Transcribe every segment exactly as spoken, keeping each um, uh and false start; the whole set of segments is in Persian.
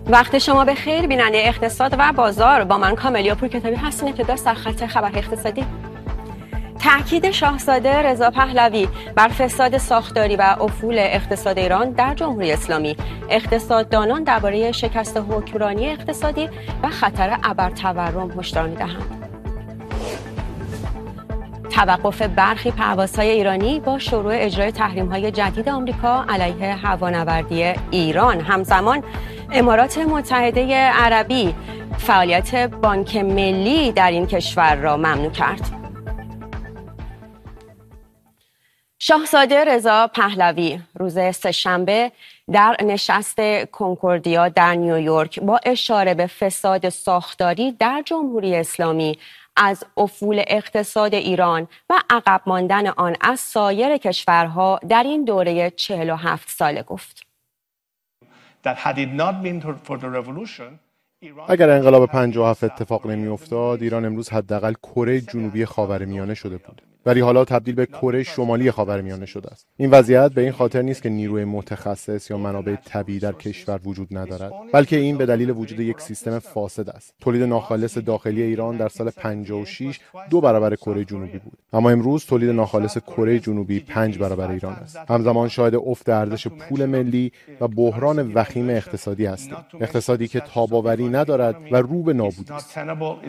وقت شما به خیر بیننده اقتصاد و بازار، با من کاملیا پورکتابی هستین. ابتدا سرخط خبر اقتصادی. تاکید شاهزاده رضا پهلوی بر فساد ساختاری و افول اقتصاد ایران در جمهوری اسلامی. اقتصاددانان درباره شکست حکمرانی اقتصادی و خطر ابرتورم هشدار می‌دهند. توقف برخی پروازهای ایرانی با شروع اجرای تحریم‌های جدید آمریکا علیه هوانوردی ایران. همزمان امارات متحده عربی فعالیت بانک ملی در این کشور را ممنوع کرد. شاهزاده رضا پهلوی روز سه‌شنبه در نشست کنکوردیا در نیویورک با اشاره به فساد ساختاری در جمهوری اسلامی، از افول اقتصاد ایران و عقب ماندن آن از سایر کشورها در این دوره چهل و هفت ساله گفت. اگر انقلاب پنجاه و هفت اتفاق نمی افتاد، ایران امروز حداقل کره جنوبی خاورمیانه شده بود، ولی حالا تبدیل به کره شمالی خاورمیانه شده است. این وضعیت به این خاطر نیست که نیروی متخصص یا منابع طبیعی در کشور وجود ندارد، بلکه این به دلیل وجود یک سیستم فاسد است. تولید ناخالص داخلی ایران در سال پنجاه و شش دو برابر کره جنوبی بود، اما امروز تولید ناخالص کره جنوبی پنج برابر ایران است. همزمان شاهد افت ارزش پول ملی و بحران وخیم اقتصادی هستیم. اقتصادی که تاب‌آوری ندارد و رو به نابودی است.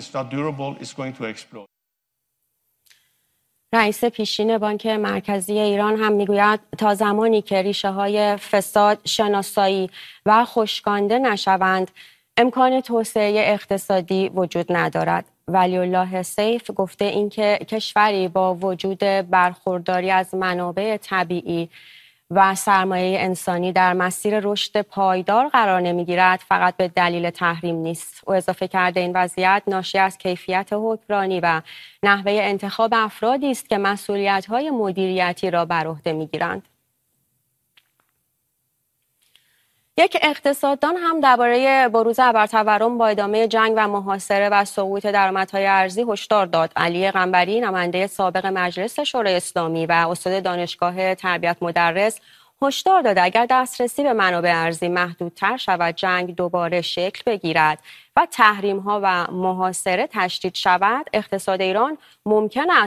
رئیس پیشین بانک مرکزی ایران هم میگوید تا زمانی که ریشه های فساد شناسایی و خشکانده نشوند، امکان توسعه اقتصادی وجود ندارد. ولی الله سیف گفته اینکه کشوری با وجود برخورداری از منابع طبیعی و سرمایه انسانی در مسیر رشد پایدار قرار نمیگیرد فقط به دلیل تحریم نیست. او اضافه کرده این وضعیت ناشی از کیفیت حکمرانی و نحوه انتخاب افرادی است که مسئولیت‌های مدیریتی را بر عهده میگیرند. یک اقتصاددان هم درباره بروز ابرتورم با ادامه جنگ و محاصره و سقوط درآمدهای ارزی هشدار داد. علی قنبری، نماینده سابق مجلس شورای اسلامی و استاد دانشگاه تربیت مدرس، هشدار داد اگر دسترسی به منابع ارزی محدودتر شود، جنگ دوباره شکل بگیرد و تحریم‌ها و محاصره تشدید شود، اقتصاد ایران ممکن است